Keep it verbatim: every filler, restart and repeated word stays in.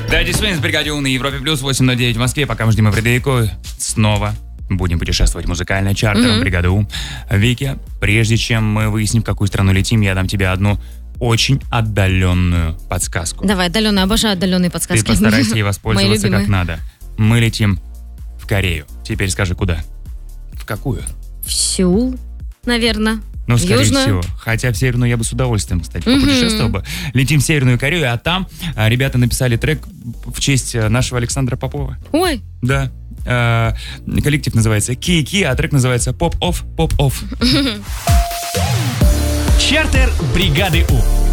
Да, действительно, с бригадой У на Европе плюс восемь ноль девять в Москве. Пока мы ждем Фредерико, снова будем путешествовать музыкально чартером mm-hmm. бригады У. Вики, прежде чем мы выясним, в какую страну летим, я дам тебе одну очень отдаленную подсказку. Давай, отдаленную, обожаю отдаленные подсказки. Ты постарайся ей воспользоваться как надо. Мы летим в Корею. Теперь скажи, куда? В какую? В Сеул, наверное. Ну, скорее Южную. всего. Хотя в Северную я бы с удовольствием, кстати, попутешествовал бы. Летим в Северную Корею, а там а, ребята написали трек в честь нашего Александра Попова. Ой. Да. А, коллектив называется Ки-Ки, а трек называется Pop-Off, Pop-Off. Чартер бригады У.